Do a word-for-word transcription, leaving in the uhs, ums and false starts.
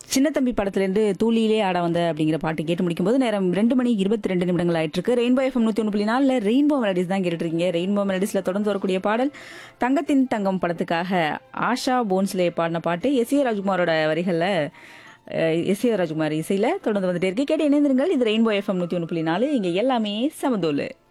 சின்ன தம்பி படத்திலிருந்து தூளியிலே ஆட வந்த அப்படிங்கிற பாட்டு கேட்டு முடிக்கும்போது நேரம் ரெண்டு மணி இருபத்தி ரெண்டு நிமிடங்கள் ஆயிட்டு இருக்கு. ரெயின்போ எஃப்எம் நூத்தி ஒன்று புள்ளி நாலுல ரெயின்போ மெலடிஸ் தான் கேட்டுட்டு இருக்கீங்க. ரெயின்போ மெலடிஸ்ல தொடர்ந்து வரக்கூடிய பாடல் தங்கத்தின் தங்கம் படத்துக்காக ஆஷா போன்ஸ்லே பாடின பாட்டு எஸ் ஏ ராஜ்குமாரோட வரிகள்ல அஹ், எஸ் ஏ ராஜ்குமார் இசையில தொடர்ந்து வந்துட்டே இருக்கு. கேட்டு இணைந்திருங்கள். இது ரெயின்போ எஃப்எம் நூத்தி ஒன்று புள்ளி நாலு. இங்க எல்லாமே சமதோலு.